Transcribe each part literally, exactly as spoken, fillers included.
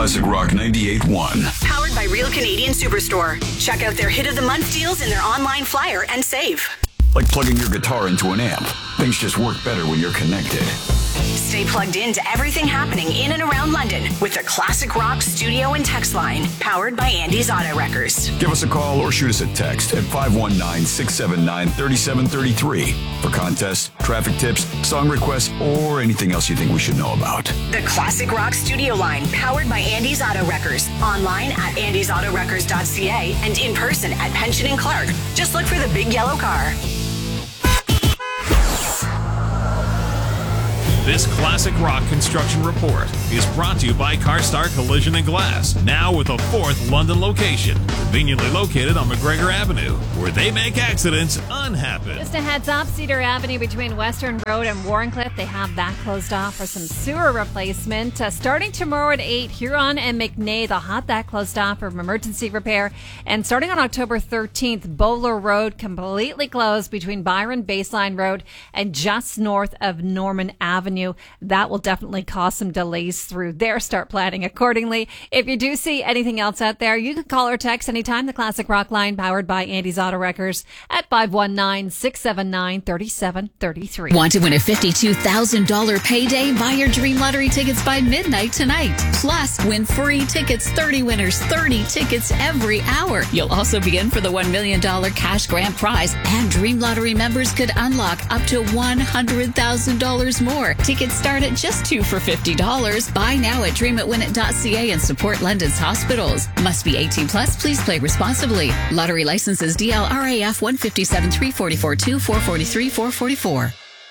Classic Rock ninety-eight point one. Powered by Real Canadian Superstore. Check out their Hit of the Month deals in their online flyer and save. Like plugging your guitar into an amp. Things just work better when you're connected. Stay plugged in to everything happening in and around London with the Classic Rock studio and text line, powered by Andy's Auto Wreckers. Give us a call or shoot us a text at five one nine, six seven nine, three seven three three for contests, traffic tips, song requests, or anything else you think we should know about. The Classic Rock studio line, powered by Andy's Auto Wreckers. Online at andys auto wreckers dot c a and in person at Pension and Clark. Just look for the big yellow car. This Classic Rock Construction Report is brought to you by CarStar Collision and Glass, now with a fourth London location, conveniently located on McGregor Avenue, where they make accidents unhappen. Just a heads up, Cedar Avenue between Western Road and Warrencliffe, they have that closed off for some sewer replacement. Uh, starting tomorrow at eight, Huron and McNay, they'll have that closed off for emergency repair. And starting on October thirteenth, Bowler Road completely closed between Byron Baseline Road and just north of Norman Avenue. That will definitely cause some delays through there. Start planning accordingly. If you do see anything else out there, you can call or text anytime. The Classic Rock line, powered by Andy's Auto Wreckers, at five one nine, six seven nine, three seven three three. Want to win a fifty-two thousand dollars payday? Buy your Dream Lottery tickets by midnight tonight. Plus, win free tickets, thirty winners, thirty tickets every hour. You'll also be in for the one million dollars cash grand prize, and Dream Lottery members could unlock up to one hundred thousand dollars more. Tickets start at just two for fifty dollars. Buy now at dream it win it dot c a and support London's hospitals. Must be eighteen plus. Please play responsibly. Lottery licenses D L R A F one five seven three four four two, four four three, four four four.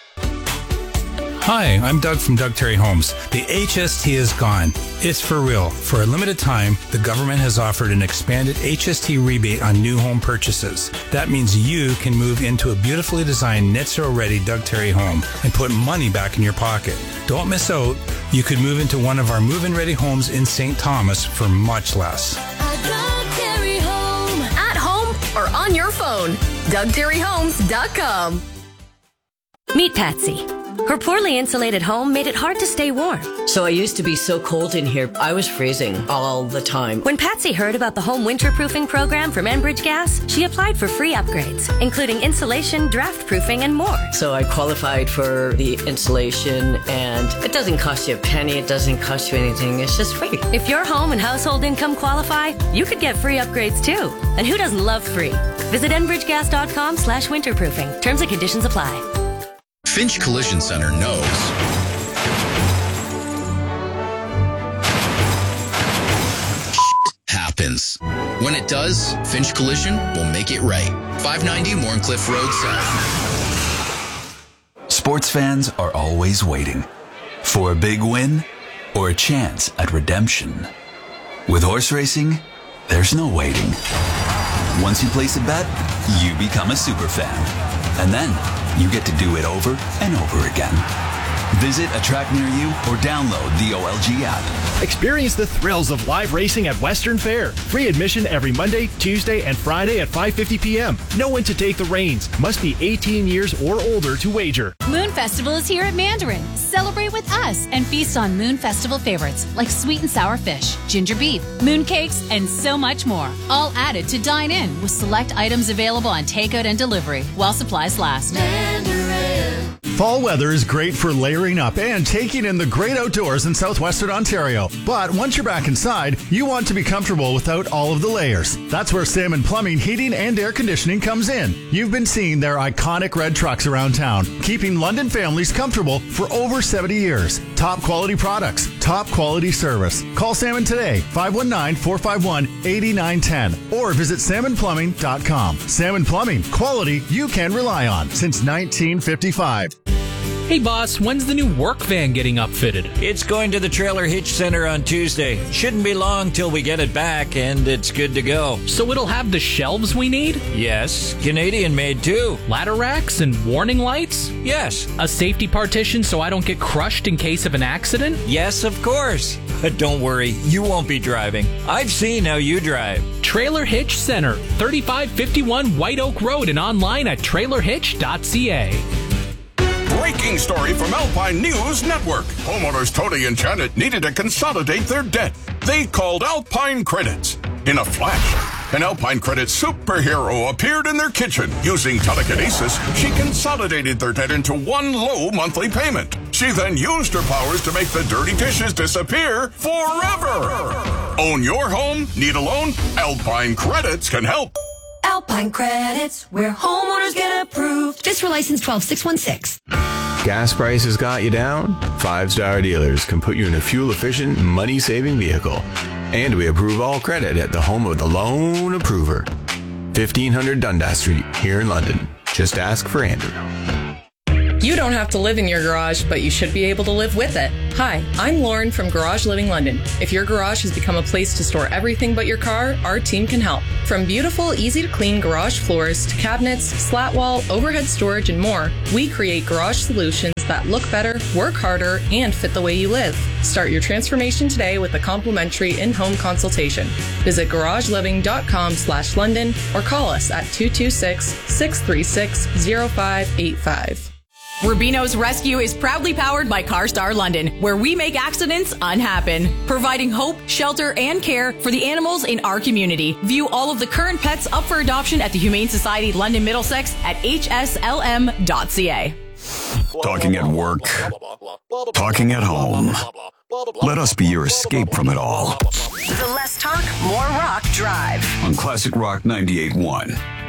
Hi, I'm Doug from Doug Terry Homes. The H S T is gone. It's for real. For a limited time, the government has offered an expanded H S T rebate on new home purchases. That means you can move into a beautifully designed net zero ready Doug Terry home and put money back in your pocket. Don't miss out. You could move into one of our move-in ready homes in Saint Thomas for much less. Doug Terry Home. At home or on your phone. Doug Terry Homes dot com. Meet Patsy. Her poorly insulated home made it hard to stay warm. So I used to be so cold in here, I was freezing all the time. When Patsy heard about the home winterproofing program from Enbridge Gas, she applied for free upgrades, including insulation, draft proofing, and more. So I qualified for the insulation, and it doesn't cost you a penny, it doesn't cost you anything, it's just free. If your home and household income qualify, you could get free upgrades too. And who doesn't love free? Visit enbridge gas dot com slash winterproofing. Terms and conditions apply. Finch Collision Center knows. Happens. When it does, Finch Collision will make it right. five ninety Warrencliffe Road South. Sports fans are always waiting for a big win or a chance at redemption. With horse racing, there's no waiting. Once you place a bet, you become a super fan. And then you get to do it over and over again. Visit a track near you or download the O L G app. Experience the thrills of live racing at Western Fair. Free admission every Monday, Tuesday, and Friday at five fifty p.m. Know when to take the reins. Must be eighteen years or older to wager. Moon Festival is here at Mandarin. Celebrate with us and feast on Moon Festival favorites like sweet and sour fish, ginger beef, moon cakes, and so much more. All added to dine in with select items available on takeout and delivery while supplies last. Mandarin. Fall weather is great for layering up and taking in the great outdoors in southwestern Ontario. But once you're back inside, you want to be comfortable without all of the layers. That's where Salmon Plumbing, Heating, and Air Conditioning comes in. You've been seeing their iconic red trucks around town, keeping London families comfortable for over seventy years. Top quality products, top quality service. Call Salmon today, five one nine, four five one, eight nine one zero, or visit salmon plumbing dot com. Salmon Plumbing, quality you can rely on since nineteen fifty-five. Hey boss, when's the new work van getting upfitted? It's going to the Trailer Hitch Center on Tuesday. Shouldn't be long till we get it back and it's good to go. So it'll have the shelves we need? Yes, Canadian made too. Ladder racks and warning lights? Yes. A safety partition so I don't get crushed in case of an accident? Yes, of course. But don't worry, you won't be driving. I've seen how you drive. Trailer Hitch Center, thirty-five fifty-one White Oak Road, and online at trailer hitch dot c a. breaking story from Alpine News Network. Homeowners Tony and Janet needed to consolidate their debt. They called Alpine Credits. In a flash, an Alpine Credits superhero appeared in their kitchen. Using telekinesis, she consolidated their debt into one low monthly payment. She then used her powers to make the dirty dishes disappear forever. Own your home? Need a loan? Alpine Credits can help. Alpine Credits, where homeowners get approved. Just for license twelve six one six. Gas prices got you down? Five Star Dealers can put you in a fuel-efficient, money-saving vehicle. And we approve all credit at the home of the loan approver. fifteen hundred Dundas Street, here in London. Just ask for Andrew. You don't have to live in your garage, but you should be able to live with it. Hi, I'm Lauren from Garage Living London. If your garage has become a place to store everything but your car, our team can help. From beautiful, easy-to-clean garage floors to cabinets, slat wall, overhead storage, and more, we create garage solutions that look better, work harder, and fit the way you live. Start your transformation today with a complimentary in-home consultation. Visit garageliving.com slash London or call us at two two six, six three six, zero five eight five. Rubino's Rescue is proudly powered by CarStar London, where we make accidents unhappen, providing hope, shelter, and care for the animals in our community. View all of the current pets up for adoption at the Humane Society London Middlesex at h s l m dot c a. Talking at work, talking at home. Let us be your escape from it all. The Less Talk, More Rock Drive on Classic Rock ninety-eight point one.